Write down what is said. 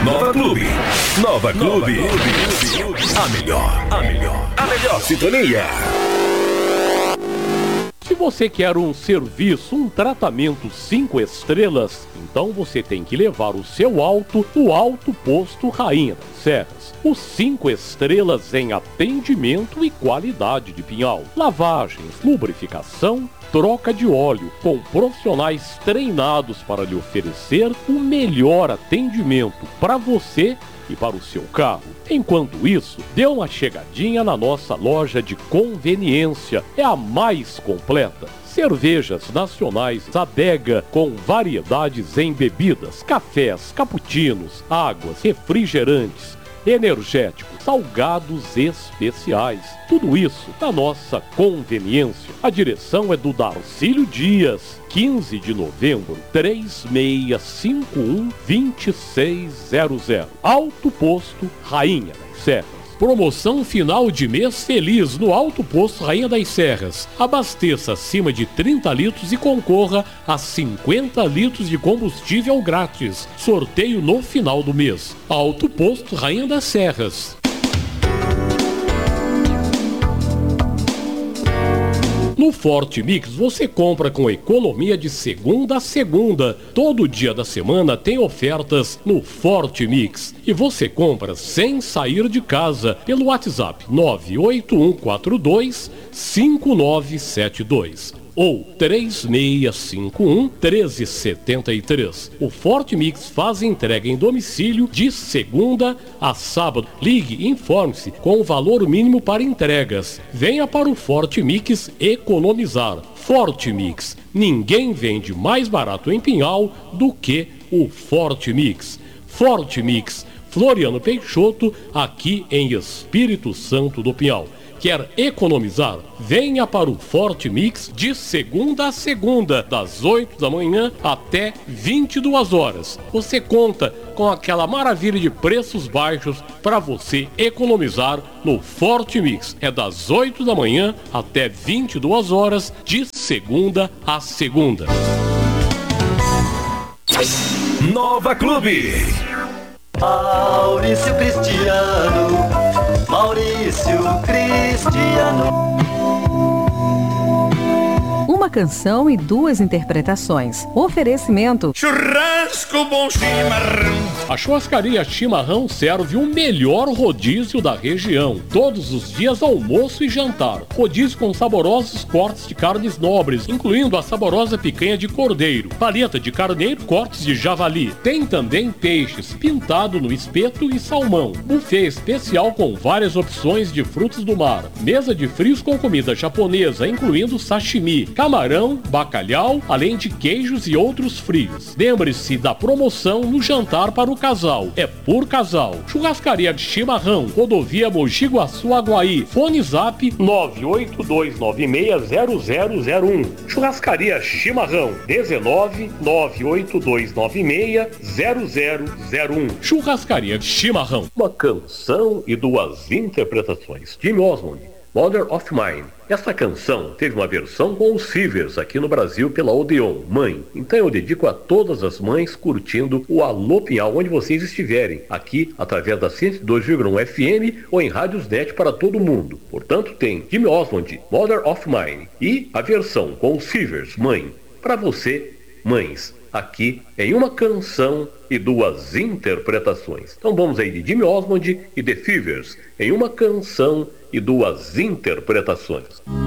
Nova Clube. Nova Clube. A melhor sintonia. Se você quer um serviço, um tratamento 5 estrelas, então você tem que levar o seu auto no Auto Posto Rainha das Serras. Os 5 estrelas em atendimento e qualidade de Pinhal. Lavagens, lubrificação, troca de óleo, com profissionais treinados para lhe oferecer o melhor atendimento para você e para o seu carro. Enquanto isso, dê uma chegadinha na nossa loja de conveniência. É a mais completa. Cervejas nacionais Adega com variedades em bebidas, cafés, cappuccinos, águas, refrigerantes, energéticos, salgados especiais. Tudo isso na nossa conveniência. A direção é do Darcílio Dias, 15 de novembro, 3651-2600. Alto Posto Rainha das Serras. Promoção final de mês feliz no Alto Posto Rainha das Serras. Abasteça acima de 30 litros e concorra a 50 litros de combustível grátis. Sorteio no final do mês. Alto Posto Rainha das Serras. No Forte Mix você compra com economia de segunda a segunda. Todo dia da semana tem ofertas no Forte Mix. E você compra sem sair de casa pelo WhatsApp 98142-5972 ou 3651-1373. O Forte Mix faz entrega em domicílio de segunda a sábado. Ligue e informe-se com o valor mínimo para entregas. Venha para o Forte Mix economizar. Forte Mix. Ninguém vende mais barato em Pinhal do que o Forte Mix. Forte Mix. Floriano Peixoto, aqui em Espírito Santo do Pinhal. Quer economizar? Venha para o Forte Mix de segunda a segunda, das 8 da manhã até 22 horas. Você conta com aquela maravilha de preços baixos para você economizar no Forte Mix. É das 8 da manhã até 22 horas, de segunda a segunda. Nova Clube. Maurício Cristiano. Uma canção e duas interpretações. Oferecimento: Churrasco Bom Chimarrão. A Churrascaria Chimarrão serve o melhor rodízio da região. Todos os dias, almoço e jantar. Rodízio com saborosos cortes de carnes nobres, incluindo a saborosa picanha de cordeiro, paleta de carneiro, cortes de javali. Tem também peixes, pintado no espeto e salmão. Buffet especial com várias opções de frutos do mar. Mesa de frios com comida japonesa, incluindo sashimi, camarão, bacalhau, além de queijos e outros frios. Lembre-se da promoção no jantar para o casal. É por casal. Churrascaria de Chimarrão, rodovia Mogi Guaçu, Aguaí. Fone Zap 982960001. Churrascaria Chimarrão 19 982960001. Churrascaria de Chimarrão. Uma canção e duas interpretações. Jimmy Osmond, Mother of Mine. Essa canção teve uma versão com os Sivers aqui no Brasil pela Odeon, Mãe. Então eu dedico a todas as mães curtindo o Alô Pinhal, onde vocês estiverem, aqui através da 102,1 FM ou em Rádiosnet para todo mundo. Portanto, tem Jimmy Osmond, Mother of Mine, e a versão com os Sivers, Mãe. Para você, mães, aqui em uma canção e duas interpretações. Então vamos aí de Jimmy Osmond e The Fevers em uma canção e duas interpretações.